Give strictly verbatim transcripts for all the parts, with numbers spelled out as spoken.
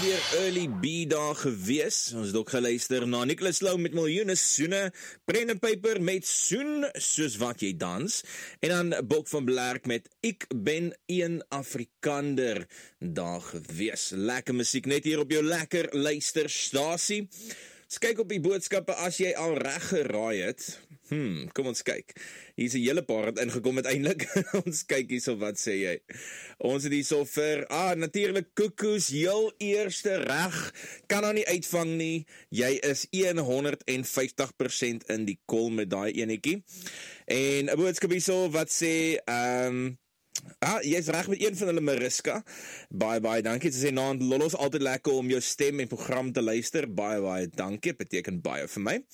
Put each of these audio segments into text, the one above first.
weer early B-dag gewees. Ons het ook geluister na Nicholas Lou met Miljoene Soene, Pen en Paper met Soen, soos wat jy dans, en dan Bok van Blerk met Ek ben een Afrikander daar gewees. Lekker musiek net hier op jou lekker luisterstasie. Ons kyk op die boodskappe as jy al reg geraai het. Hmm, kom ons kyk. Hier is 'n hele paar wat ingekom het eintlik. Ons kyk hierso, wat sê jy? Ons het hierso vir, ah, natuurlik Koekoes, heel eerste reg. Kan nou nie uitvang nie. Jy is honderd vyftig persent in die kol met daai enetjie. En 'n boodskap hierso wat sê, ehm um, Ah, jy is reg met een van hulle, Mariska. Baie, baie dankie. Sy sê, nou, Lollos, altyd lekker om jou stem en program te luister. Baie, baie dankie. Beteken baie vir my.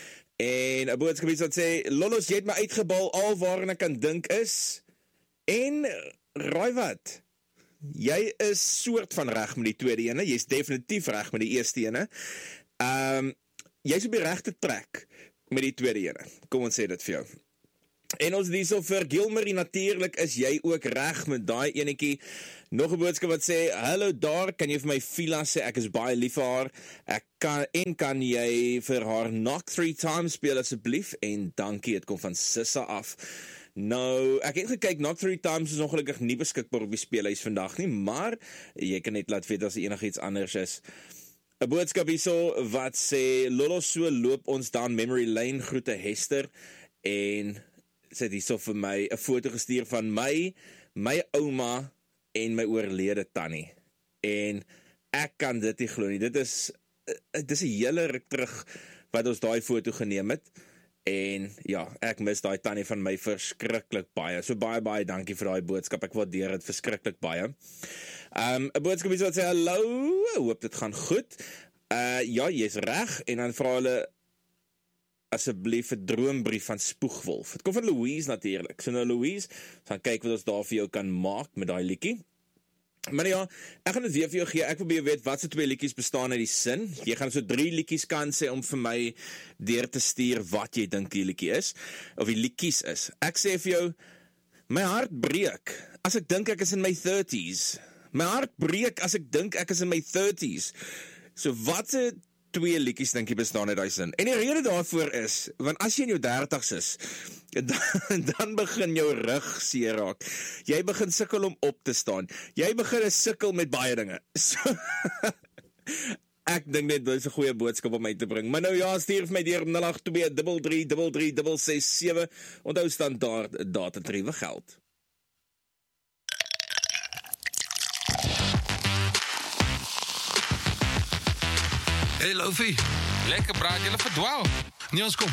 En 'n boodskap is wat sê, Lollos, jy het my uitgebal, al waarin ek kan dink is. En, raai wat? Jy is soort van reg met die tweede ene. Jy is definitief reg met die eerste ene. Um, jy is op die regte trek met die tweede ene. Kom ons sê dit vir jou. En ons die so vir Gilmarie, natuurlik is jy ook reg met daai enetjie. Nog 'n boodskap wat sê, hallo daar, kan jy vir my Fila sê, ek is baie lief vir haar, ek kan, en kan jy vir haar Knock Three Times speel asseblief, en dankie, het kom van Sissa af. Nou, ek het gekyk, Knock Three Times is ongelukkig nie beskikbaar op die speelhuis vandag nie, maar jy kan net laat weet as enig iets anders is. 'n Boodskap hierso wat sê, Lolo, so loop ons dan Memory Lane, groete Hester, en sy het hierso vir my 'n foto gestuur van my, my ouma en my oorlede tannie. En ek kan dit nie glo nie. Dit is dit is 'n hele ruk terug wat ons daai foto geneem het. En ja, ek mis daai tannie van my verskriklik baie. So baie baie dankie vir daai boodskap. Ek waardeer dit verskriklik baie. Um 'n boodskap is wat sê hallo, hoop dit gaan goed. Uh ja, jy's reg, en dan vra hulle asseblief 'n droombrief van Spoegwolf. Het kom van Louise natuurlik. So nou Louise, gaan kyk wat ons daar vir jou kan maak met daai liedjie. Maar ja, ek gaan dit weer vir jou gee. Ek wil baie weet wat se twee liedjies bestaan uit die sin. Jy gaan so drie liedjies kan sê om vir my deur te stuur wat jy dink die liedjie is, of die liedjies is. Ek sê vir jou, my hart breek as ek dink ek is in my thirties. My hart breek as ek dink ek is in my thirties. So wat se twee liedjies dink jy bestaan uit daai sin? En die rede daarvoor is, want as jy in jou dertigs is, dan, dan begin jou rug seer raak. Jy begin sukkel om op te staan. Jy begin sukkel met baie dinge. So, ek dink net, dit is 'n goeie boodskap om my te bring. Maar nou ja, stuur vir my deur nul agt twee drie drie drie drie drie ses sewe. Onthou standaard datatariewe geld. Hey Lofi, Lekker praat, julle verdwaal. nee ons kom